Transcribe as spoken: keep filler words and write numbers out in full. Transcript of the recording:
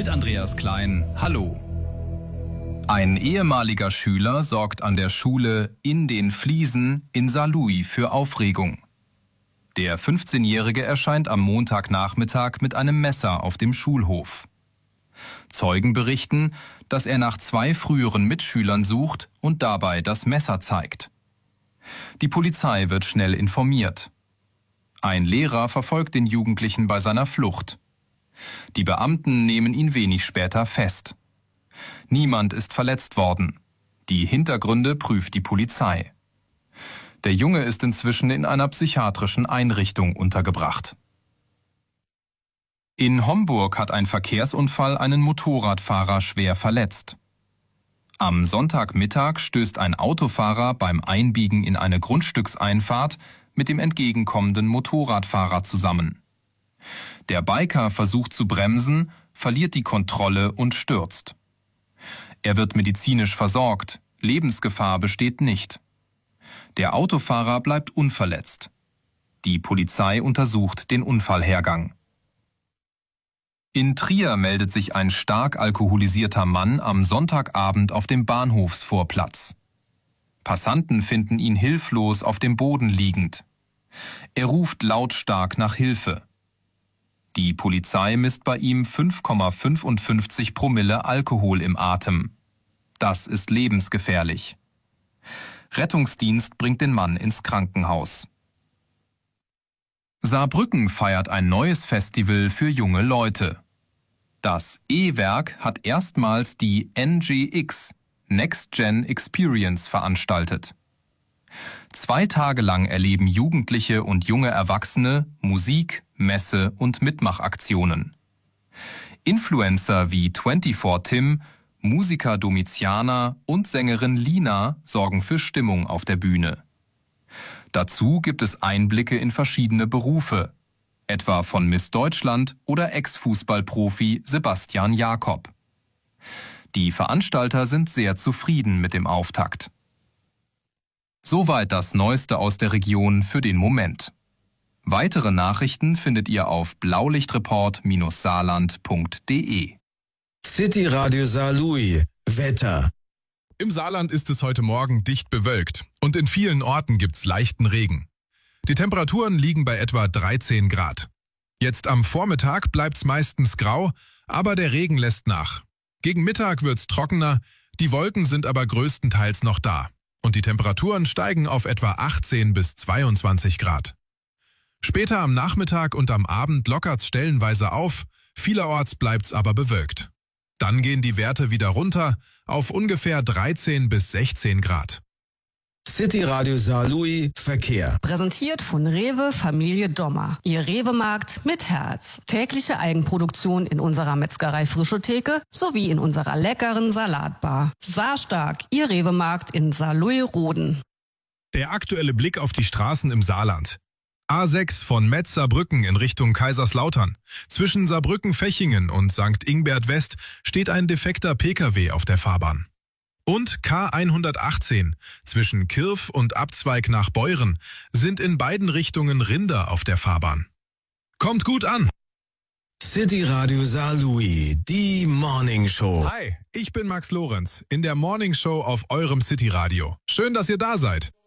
mit Andreas Klein. Hallo. Ein ehemaliger Schüler sorgt an der Schule In den Fliesen in Saarlouis für Aufregung. Der fünfzehnjährige erscheint am Montagnachmittag mit einem Messer auf dem Schulhof. Zeugen berichten, dass er nach zwei früheren Mitschülern sucht und dabei das Messer zeigt. Die Polizei wird schnell informiert. Ein Lehrer verfolgt den Jugendlichen bei seiner Flucht. Die Beamten nehmen ihn wenig später fest. Niemand ist verletzt worden. Die Hintergründe prüft die Polizei. Der Junge ist inzwischen in einer psychiatrischen Einrichtung untergebracht. In Homburg hat ein Verkehrsunfall einen Motorradfahrer schwer verletzt. Am Sonntagmittag stößt ein Autofahrer beim Einbiegen in eine Grundstückseinfahrt mit dem entgegenkommenden Motorradfahrer zusammen. Der Biker versucht zu bremsen, verliert die Kontrolle und stürzt. Er wird medizinisch versorgt, Lebensgefahr besteht nicht. Der Autofahrer bleibt unverletzt. Die Polizei untersucht den Unfallhergang. In Trier meldet sich ein stark alkoholisierter Mann am Sonntagabend auf dem Bahnhofsvorplatz. Passanten finden ihn hilflos auf dem Boden liegend. Er ruft lautstark nach Hilfe. Die Polizei misst bei ihm fünf Komma fünfundfünfzig Promille Alkohol im Atem. Das ist lebensgefährlich. Rettungsdienst bringt den Mann ins Krankenhaus. Saarbrücken feiert ein neues Festival für junge Leute. Das E-Werk hat erstmals die N G X, Next Gen Experience, veranstaltet. Zwei Tage lang erleben Jugendliche und junge Erwachsene Musik, Messe und Mitmachaktionen. Influencer wie vierundzwanzig Tim, Musiker Domitiana und Sängerin Lina sorgen für Stimmung auf der Bühne. Dazu gibt es Einblicke in verschiedene Berufe, etwa von Miss Deutschland oder Ex-Fußballprofi Sebastian Jakob. Die Veranstalter sind sehr zufrieden mit dem Auftakt. Soweit das Neueste aus der Region für den Moment. Weitere Nachrichten findet ihr auf blaulichtreport Bindestrich saarland Punkt de. City Radio Saarlouis. Wetter. Im Saarland ist es heute Morgen dicht bewölkt und in vielen Orten gibt's leichten Regen. Die Temperaturen liegen bei etwa dreizehn Grad. Jetzt am Vormittag bleibt's meistens grau, aber der Regen lässt nach. Gegen Mittag wird's trockener, die Wolken sind aber größtenteils noch da und die Temperaturen steigen auf etwa achtzehn bis zweiundzwanzig Grad. Später am Nachmittag und am Abend lockert's stellenweise auf, vielerorts bleibt's aber bewölkt. Dann gehen die Werte wieder runter auf ungefähr dreizehn bis sechzehn Grad. City Radio Saarlouis Verkehr. Präsentiert von Rewe Familie Dommer. Ihr Rewe-Markt mit Herz. Tägliche Eigenproduktion in unserer Metzgerei Frische Theke sowie in unserer leckeren Salatbar. Saarstark, Ihr Rewe-Markt in Saarlouis-Roden. Der aktuelle Blick auf die Straßen im Saarland. A sechs von Metz Saarbrücken in Richtung Kaiserslautern. Zwischen Saarbrücken-Fechingen und Sankt Ingbert West steht ein defekter Pkw auf der Fahrbahn. Und K hundertachtzehn zwischen Kirf und Abzweig nach Beuren sind in beiden Richtungen Rinder auf der Fahrbahn. Kommt gut an! City Radio Saarlouis, die Morning Show. Hi, ich bin Max Lorenz in der Morning Show auf eurem City Radio. Schön, dass ihr da seid.